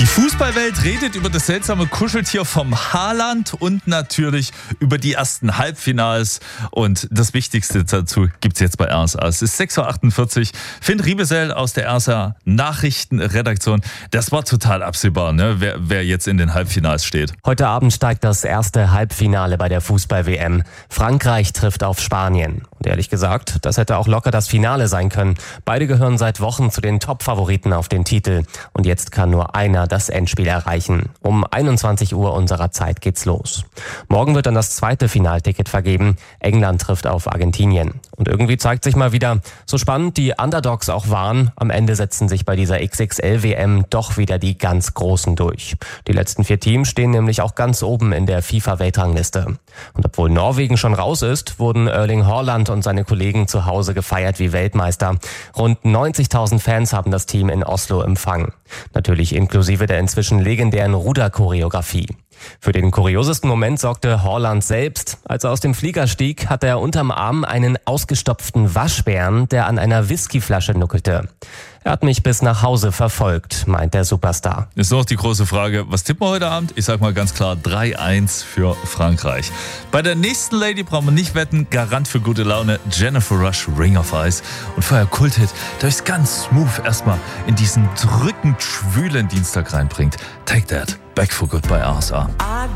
Die Fußballwelt redet über das seltsame Kuscheltier vom Haaland und natürlich über die ersten Halbfinals. Und das Wichtigste dazu gibt's jetzt bei RSA. Es ist 6.48 Uhr. Finn Riebesell aus der RSA Nachrichtenredaktion. Das war total absehbar, ne? Wer jetzt in den Halbfinals steht. Heute Abend steigt das erste Halbfinale bei der Fußball-WM. Frankreich trifft auf Spanien. Und ehrlich gesagt, das hätte auch locker das Finale sein können. Beide gehören seit Wochen zu den Top-Favoriten auf den Titel. Und jetzt kann nur einer das Endspiel erreichen. Um 21 Uhr unserer Zeit geht's los. Morgen wird dann das zweite Finalticket vergeben. England trifft auf Argentinien. Und irgendwie zeigt sich mal wieder, so spannend die Underdogs auch waren, am Ende setzen sich bei dieser XXL-WM doch wieder die ganz Großen durch. Die letzten 4 Teams stehen nämlich auch ganz oben in der FIFA-Weltrangliste. Und obwohl Norwegen schon raus ist, wurden Erling Haaland und seine Kollegen zu Hause gefeiert wie Weltmeister. Rund 90.000 Fans haben das Team in Oslo empfangen. Natürlich inklusive der inzwischen legendären Ruderchoreografie. Für den kuriosesten Moment sorgte Haaland selbst. Als er aus dem Flieger stieg, hatte er unterm Arm einen ausgestopften Waschbären, der an einer Whiskyflasche nuckelte. Er hat mich bis nach Hause verfolgt, meint der Superstar. Ist noch die große Frage, was tippen wir heute Abend? Ich sag mal ganz klar 3-1 für Frankreich. Bei der nächsten Lady brauchen wir nicht wetten, Garant für gute Laune, Jennifer Rush, Ring of Ice. Und vorher Kulthit, der euch ganz smooth erstmal in diesen drückend schwülen Dienstag reinbringt. Take that, back for good bei RSA.